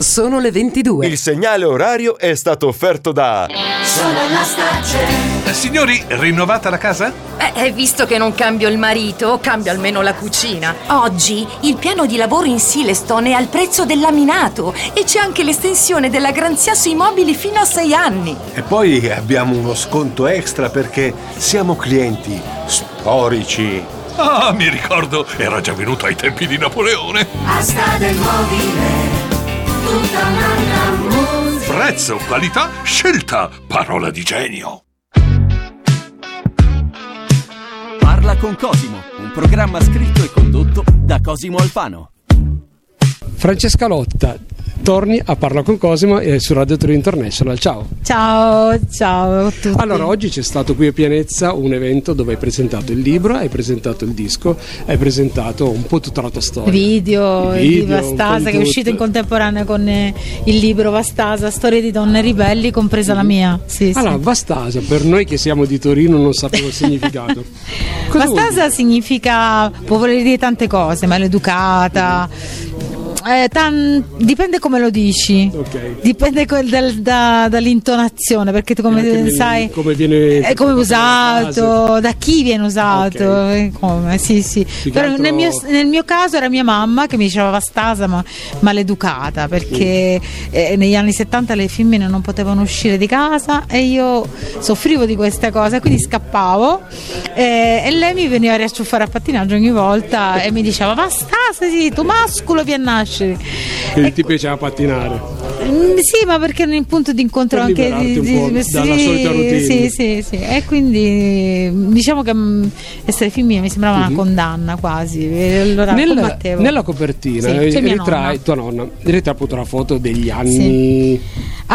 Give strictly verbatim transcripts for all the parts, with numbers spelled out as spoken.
sono le ventidue. Il segnale orario è stato offerto da Sono la Starcel. Eh, signori, rinnovata la casa? Eh, visto che non cambio il marito, cambio almeno la cucina. Oggi il piano di lavoro in Silestone è al prezzo del laminato e c'è anche l'estensione della garanzia sui mobili fino a sei anni. E poi abbiamo uno sconto extra perché siamo clienti storici. Ah, mi ricordo, era già venuto ai tempi di Napoleone. Asta del mobile, tutta un'altra musica. Prezzo, qualità, scelta, parola di genio. Parla con Cosimo, un programma scritto e condotto da Cosimo Alfano. Francesca Lotta, torni a Parla con Cosimo e su Radio Tour International. Ciao. Ciao, ciao a tutti. Allora, oggi c'è stato qui a Pianezza un evento dove hai presentato il libro, hai presentato il disco, hai presentato un po' tutta la tua storia. Video, video di Vastasa, che è uscito in contemporanea con eh, il libro Vastasa, Storie di donne ribelli, compresa mm-hmm. la mia. Sì, allora, sì. Vastasa, per noi che siamo di Torino non sappiamo il significato. Cosa Vastasa significa, può voler dire tante cose, maleducata. Eh, tan... dipende come lo dici, okay. Dipende quel del, da, dall'intonazione, perché tu come viene, sai come viene è come usato, da chi viene usato, okay. Come, sì, sì. Però altro... nel, mio, nel mio caso era mia mamma che mi diceva Vastasa, ma maleducata, perché mm. eh, negli anni settanta le femmine non potevano uscire di casa e io soffrivo di queste cose, quindi scappavo eh, e lei mi veniva a riacciuffare a pattinaggio ogni volta e mi diceva Vastasa, sì, tu masculo vieni a nascere. Quindi ti piaceva pattinare? Mm, sì, ma perché era un punto di incontro per anche di, un po' di, dalla sì, solita routine. Sì, sì, sì. E quindi diciamo che mh, essere femmina mi sembrava uh-huh. una condanna quasi. E allora nella, combattevo. Nella copertina sì, ritrai tua nonna, ritrai appunto una foto degli anni sì.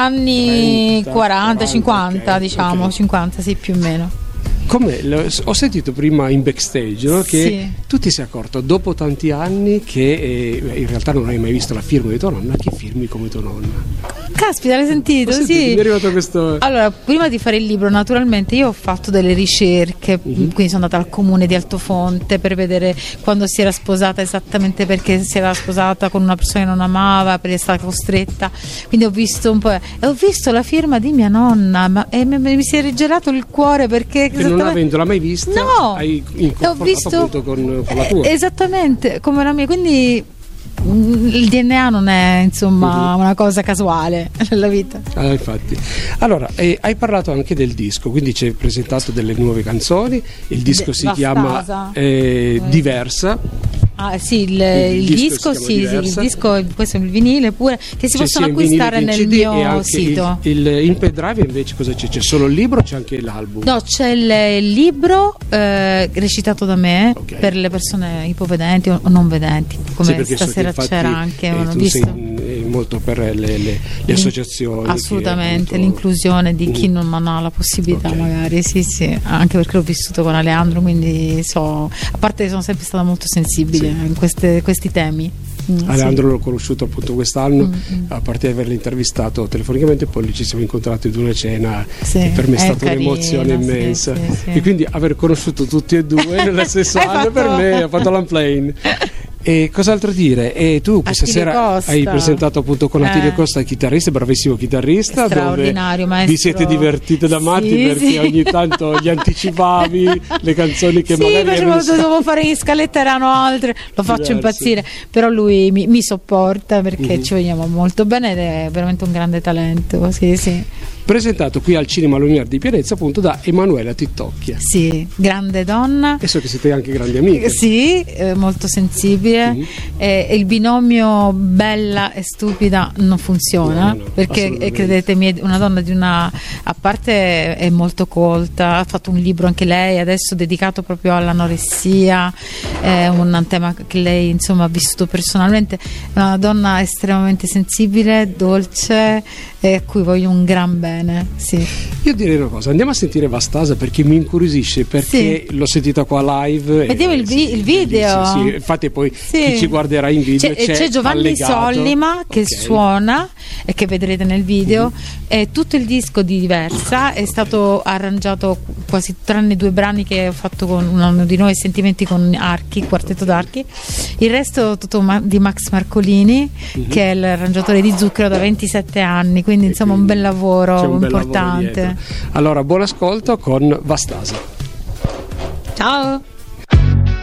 anni trenta, quaranta, cinquanta, okay, diciamo, okay. cinquanta, sì, più o meno. Come ho sentito prima in backstage, no? Che sì. tu ti sei accorto dopo tanti anni che eh, in realtà non hai mai visto la firma di tua nonna, che firmi come tua nonna. Caspita, l'hai sentito? Ho sentito, sì. Mi è arrivato questo. Allora, prima di fare il libro, naturalmente io ho fatto delle ricerche, mm-hmm. quindi sono andata al comune di Altofonte per vedere quando si era sposata, esattamente perché si era sposata con una persona che non amava, perché è stata costretta. Quindi ho visto un po' e ho visto la firma di mia nonna, ma e mi, mi si è rigelato il cuore perché che non avendola mai vista, no, hai incontrato visto appunto con, con la tua. Esattamente, come la mia, quindi il D N A non è insomma uh-huh. una cosa casuale nella vita. Ah, infatti. Allora, eh, hai parlato anche del disco, quindi ci hai presentato delle nuove canzoni, il disco De- si Vastasa. chiama eh, Diversa. Ah sì, il, il, il disco, disco sì, sì, il disco, questo è il vinile pure, che si c'è possono vinile, acquistare nel C D mio sito. Il, il, in pendrive invece cosa c'è? C'è solo il libro o c'è anche l'album? No, c'è il, il libro eh, recitato da me, okay. per le persone ipovedenti o non vedenti, come sì, stasera so c'era anche, eh, non ho tu visto. Sei molto per le, le, le associazioni. Assolutamente, appunto... l'inclusione di chi non ha la possibilità, okay. magari, sì sì, anche perché l'ho vissuto con Aleandro, quindi so, a parte che sono sempre stata molto sensibile sì. in queste questi temi. Mm, Aleandro sì. l'ho conosciuto appunto quest'anno, mm-hmm. a parte di averlo intervistato telefonicamente, poi ci siamo incontrati ad una cena sì, e per me è stata carino, un'emozione immensa, sì, sì, sì. e quindi aver conosciuto tutti e due nello stesso anno fatto... per me ha fatto l'unplane. E cos'altro dire? E tu questa Attilio sera Costa. hai presentato appunto con Attilio eh. Costa, chitarrista, bravissimo chitarrista, straordinario, dove maestro. vi siete divertite da matti sì, perché sì. ogni tanto gli anticipavi le canzoni che sì, magari facevo, dovevo fare in scaletta, erano altre, lo faccio diverse. Impazzire, però lui mi, mi sopporta perché mm-hmm. ci vogliamo molto bene ed è veramente un grande talento, sì sì. Presentato qui al Cinema Lumière di Pianezza appunto da Emanuela Tittocchia. Sì, grande donna. E so che siete anche grandi amiche. Sì, eh, molto sensibile. Mm-hmm. E, e il binomio bella e stupida non funziona, no, no, perché eh, credetemi, è una donna di una, a parte è molto colta, ha fatto un libro anche lei adesso dedicato proprio all'anoressia, è un tema che lei insomma ha vissuto personalmente, è una donna estremamente sensibile, dolce e a cui voglio un gran bene. Sì. Io direi una cosa, andiamo a sentire Vastasa perché mi incuriosisce, perché sì. l'ho sentita qua live. Vediamo e, il, vi- sì, il video. Sì, sì, infatti poi Sì. Chi ci guarderà in video c'è, c'è, c'è Giovanni allegato. Sollima che Okay. suona e che vedrete nel video. Mm. E tutto il disco di Diversa è stato arrangiato quasi tranne due brani che ho fatto con un anno di noi, Sentimenti con Archi, quartetto d'archi. Il resto tutto ma- di Max Marcolini, mm-hmm. che è l'arrangiatore di Zucchero da ventisette anni, quindi insomma un bel lavoro C'è un bel importante. lavoro dietro. Allora, buon ascolto con Vastasa. Ciao.